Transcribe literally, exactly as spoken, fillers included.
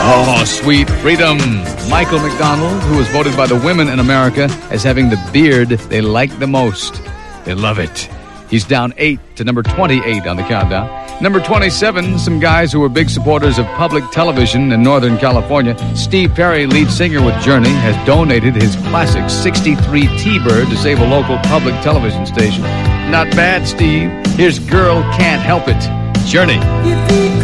Oh, sweet freedom. Michael McDonald, who was voted by the women in America as having the beard they like the most. They love it. He's down eight to number twenty-eight on the countdown. Number twenty-seven, some guys who were big supporters of public television in Northern California. Steve Perry, lead singer with Journey, has donated his classic sixty-three T-Bird to save a local public television station. Not bad, Steve. Here's Girl Can't Help It. Journey.